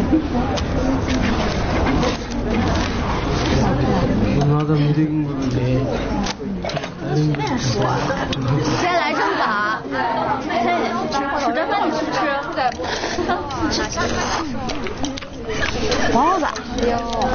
先来正法，吃着饭你去吃，包子。